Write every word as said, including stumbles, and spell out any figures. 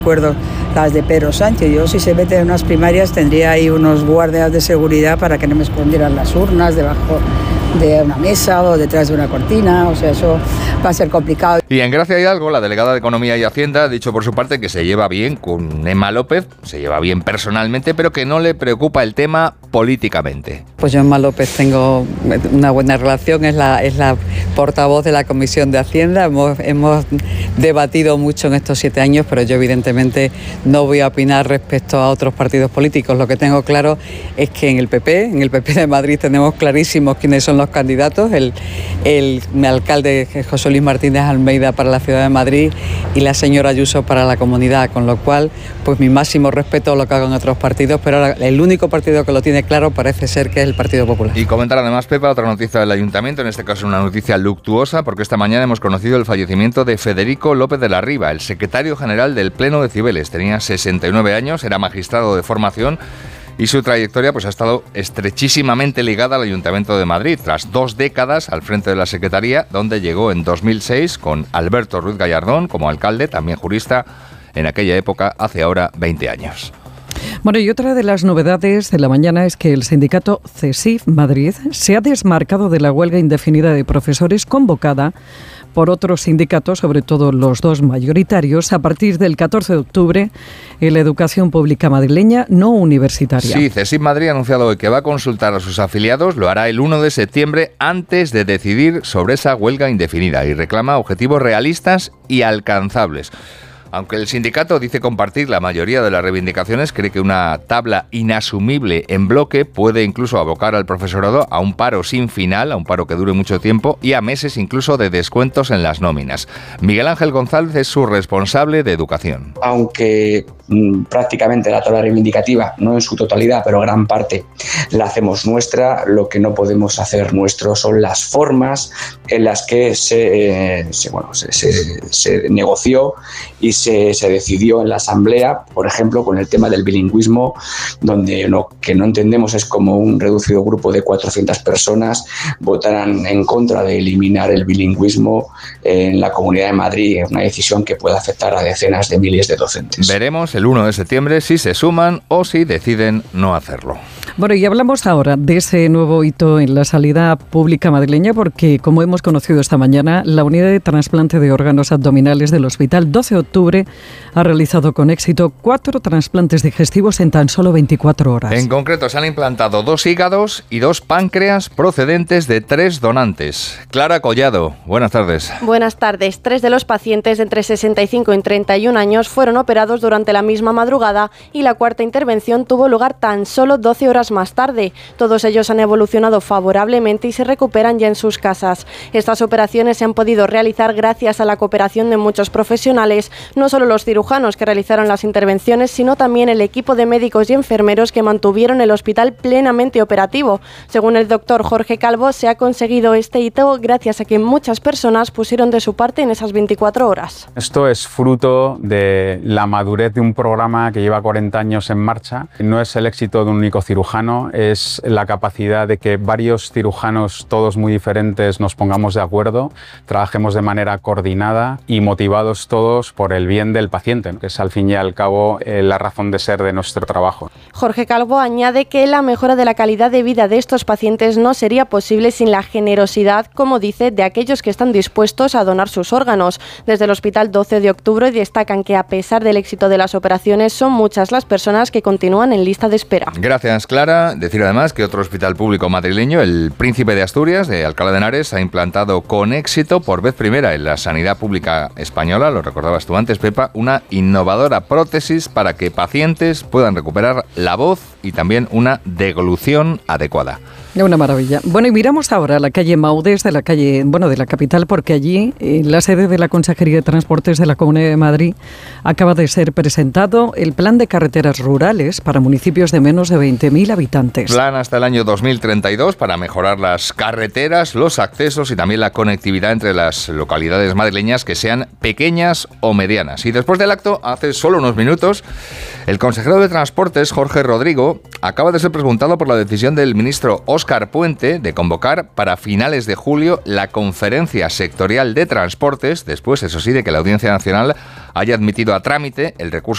Recuerdo las de Pedro Sánchez. Yo, si se mete en unas primarias, tendría ahí unos guardias de seguridad para que no me escondieran las urnas debajo de una mesa o detrás de una cortina. O sea, eso va a ser complicado. Y en Gracia Hidalgo, la delegada de Economía y Hacienda ha dicho por su parte que se lleva bien con Emma López, se lleva bien personalmente, pero que no le preocupa el tema políticamente. Pues yo Emma López tengo una buena relación, es la, es la portavoz de la Comisión de Hacienda, hemos, hemos debatido mucho en estos siete años, pero yo evidentemente no voy a opinar respecto a otros partidos políticos. Lo que tengo claro es que en el P P, en el P P de Madrid tenemos clarísimos quiénes son los candidatos, el, el, el alcalde José Luis Martínez Almeida para la Ciudad de Madrid y la señora Ayuso para la Comunidad, con lo cual pues mi máximo respeto a lo que hagan otros partidos, pero ahora el único partido que lo tiene claro parece ser que es el Partido Popular. Y comentar además, Pepa, otra noticia del Ayuntamiento, en este caso una noticia luctuosa, porque esta mañana hemos conocido el fallecimiento de Federico López de la Riva, el secretario general del Pleno de Cibeles. Tenía sesenta y nueve años, era magistrado de formación y su trayectoria pues ha estado estrechísimamente ligada al Ayuntamiento de Madrid, tras dos décadas al frente de la Secretaría, donde llegó en dos mil seis con Alberto Ruiz Gallardón como alcalde, también jurista, en aquella época, hace ahora veinte años. Bueno, y otra de las novedades de la mañana es que el sindicato CESIF Madrid se ha desmarcado de la huelga indefinida de profesores convocada por otros sindicatos, sobre todo los dos mayoritarios, a partir del catorce de octubre en la educación pública madrileña no universitaria. Sí, CESIF Madrid ha anunciado hoy que va a consultar a sus afiliados, lo hará el uno de septiembre antes de decidir sobre esa huelga indefinida y reclama objetivos realistas y alcanzables. Aunque el sindicato dice compartir la mayoría de las reivindicaciones, cree que una tabla inasumible en bloque puede incluso abocar al profesorado a un paro sin final, a un paro que dure mucho tiempo y a meses incluso de descuentos en las nóminas. Miguel Ángel González es su responsable de educación. Aunque mmm, prácticamente la tabla reivindicativa, no en su totalidad, pero gran parte la hacemos nuestra, lo que no podemos hacer nuestro son las formas en las que se, eh, se, bueno, se, se, se negoció y Se, se decidió en la Asamblea, por ejemplo, con el tema del bilingüismo, donde lo que no entendemos es cómo un reducido grupo de cuatrocientas personas votaran en contra de eliminar el bilingüismo en la Comunidad de Madrid, una decisión que puede afectar a decenas de miles de docentes. Veremos el uno de septiembre si se suman o si deciden no hacerlo. Bueno, y hablamos ahora de ese nuevo hito en la sanidad pública madrileña, porque, como hemos conocido esta mañana, la unidad de trasplante de órganos abdominales del Hospital doce de octubre ha realizado con éxito cuatro trasplantes digestivos en tan solo veinticuatro horas. En concreto, se han implantado dos hígados y dos páncreas procedentes de tres donantes. Clara Collado, buenas tardes. Buenas tardes. Tres de los pacientes entre sesenta y cinco y treinta y un años fueron operados durante la misma madrugada y la cuarta intervención tuvo lugar tan solo doce horas más tarde. Todos ellos han evolucionado favorablemente y se recuperan ya en sus casas. Estas operaciones se han podido realizar gracias a la cooperación de muchos profesionales, no solo los cirujanos que realizaron las intervenciones, sino también el equipo de médicos y enfermeros que mantuvieron el hospital plenamente operativo. Según el doctor Jorge Calvo, se ha conseguido este hito gracias a que muchas personas pusieron de su parte en esas veinticuatro horas. Esto es fruto de la madurez de un programa que lleva cuarenta años en marcha. No es el éxito de un único cirujano, es la capacidad de que varios cirujanos, todos muy diferentes, nos pongamos de acuerdo, trabajemos de manera coordinada y motivados todos por el bien del paciente, ¿no? Que es al fin y al cabo eh, la razón de ser de nuestro trabajo. Jorge Calvo añade que la mejora de la calidad de vida de estos pacientes no sería posible sin la generosidad, como dice, de aquellos que están dispuestos a donar sus órganos. Desde el Hospital doce de octubre destacan que a pesar del éxito de las operaciones son muchas las personas que continúan en lista de espera. Gracias, Clara. Decir además que otro hospital público madrileño, el Príncipe de Asturias de Alcalá de Henares, ha implantado con éxito por vez primera en la sanidad pública española, lo recordabas tú antes, Pepa, una innovadora prótesis para que pacientes puedan recuperar la voz y también una deglución adecuada. Una maravilla. Bueno, y miramos ahora la calle Maudes de la calle, bueno, de la capital, porque allí, en la sede de la Consejería de Transportes de la Comunidad de Madrid, acaba de ser presentado el plan de carreteras rurales para municipios de menos de veinte mil habitantes. Plan hasta el año dos mil treinta y dos para mejorar las carreteras, los accesos y también la conectividad entre las localidades madrileñas que sean pequeñas o medianas. Y después del acto, hace solo unos minutos, el consejero de Transportes, Jorge Rodrigo, acaba de ser preguntado por la decisión del ministro Óscar Puente de convocar para finales de julio la conferencia sectorial de transportes, después, eso sí, de que la Audiencia Nacional haya admitido a trámite el recurso